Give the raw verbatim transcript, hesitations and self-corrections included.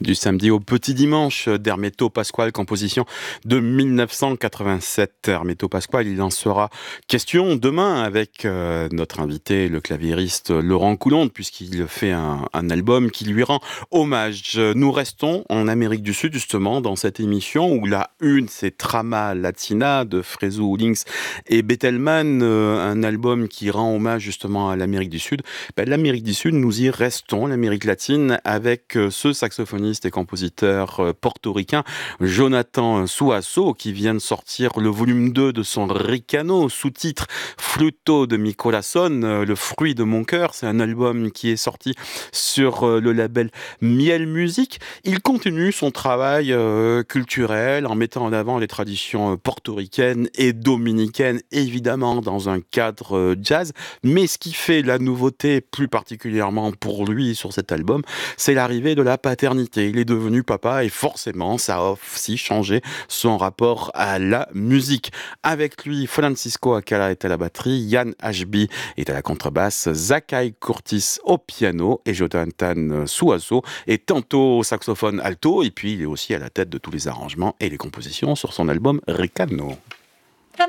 Du samedi au petit dimanche d'Hermeto Pasquale, composition de mille neuf cent quatre-vingt-sept. Hermeto Pasquale, il en sera question demain avec euh, notre invité, le claviériste Laurent Coulonde, puisqu'il fait un, un album qui lui rend hommage. Nous restons en Amérique du Sud, justement, dans cette émission où la une, c'est Trama Latina de Freso Links et Bettelman, euh, un album qui rend hommage justement à l'Amérique du Sud. Ben, L'Amérique du Sud, nous y restons, l'Amérique latine, avec euh, ce saxophoniste et compositeur euh, portoricain Jonathan Suazo, qui vient de sortir le volume deux de son Ricano, sous-titre Fruto de mi corazón, euh, le fruit de mon cœur. C'est un album qui est sorti sur euh, le label Miel Music. Il continue son travail euh, culturel en mettant en avant les traditions euh, portoricaines et dominicaines, évidemment dans un cadre euh, jazz. Mais ce qui fait la nouveauté, plus particulièrement pour lui sur cet album, c'est l'arrivée de la paternité. Il est devenu papa et forcément, ça a aussi changé son rapport à la musique. Avec lui, Francisco Acala est à la batterie, Yann Ashby est à la contrebasse, Zakai Curtis au piano et Jonathan Suazo est tantôt au saxophone alto et puis il est aussi à la tête de tous les arrangements et les compositions sur son album Ricano.